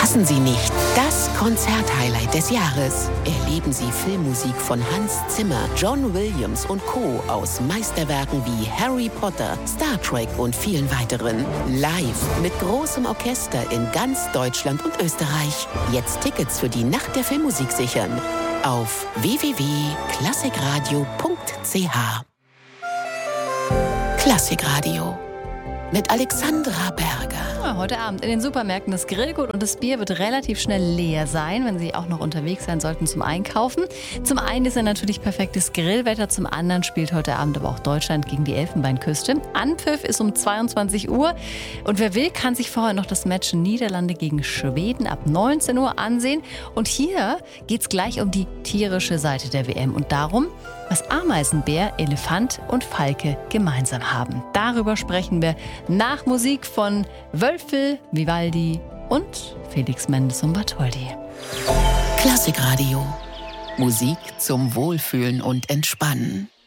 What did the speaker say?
Verpassen Sie nicht das Konzerthighlight des Jahres. Erleben Sie Filmmusik von Hans Zimmer, John Williams und Co. aus Meisterwerken wie Harry Potter, Star Trek und vielen weiteren. Live mit großem Orchester in ganz Deutschland und Österreich. Jetzt Tickets für die Nacht der Filmmusik sichern. Auf www.klassikradio.ch. Klassikradio mit Alexandra Berger. Ja, heute Abend in den Supermärkten das Grillgut und das Bier wird relativ schnell leer sein, wenn Sie auch noch unterwegs sein sollten zum Einkaufen. Zum einen ist ja natürlich perfektes Grillwetter, zum anderen spielt heute Abend aber auch Deutschland gegen die Elfenbeinküste. Anpfiff ist um 22 Uhr und wer will, kann sich vorher noch das Match Niederlande gegen Schweden ab 19 Uhr ansehen. Und hier geht es gleich um die tierische Seite der WM und darum, was Ameisenbär, Elefant und Falke gemeinsam haben. Darüber sprechen wir nach Musik von Wölfel, Vivaldi und Felix Mendelssohn Bartholdy. Klassikradio. Musik zum Wohlfühlen und Entspannen.